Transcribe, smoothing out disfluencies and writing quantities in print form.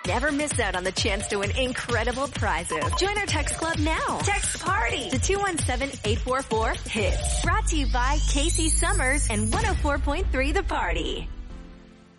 Never miss out on the chance to win incredible prizes. Join our text club now. Text PARTY to 217-844-HIT. Brought to you by Casey Summers and 104.3 The Party.